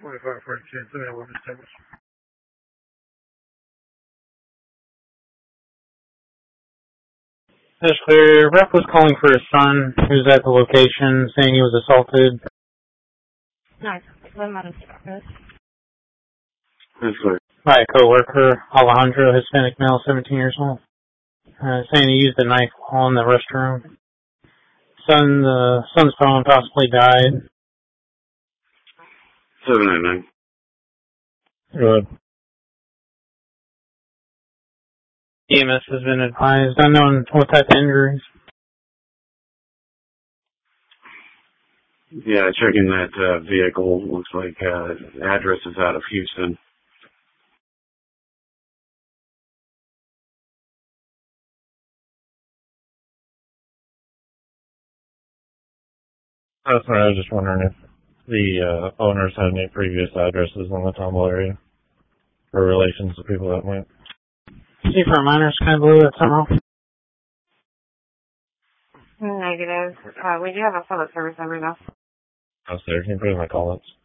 2542, let me know what Mr. Thomas. That's clear. Rep was calling for his son, who's at the location, saying he was assaulted. Nice. Let him out of service. That's clear. By a co-worker, Alejandro, Hispanic male, 17 years old. Saying he used a knife while in the restroom. The son's phone possibly died. 799. Good. EMS has been advised. Unknown what type of injuries. Yeah, checking that vehicle. Looks like address is out of Houston. That's right. I was just wondering if the owners had any previous addresses in the Tomball area or relations to people that went. See for minor sky blue at Summerall. Negative. We do have a public service number though. Oh, sir. Can you put in my call-ups?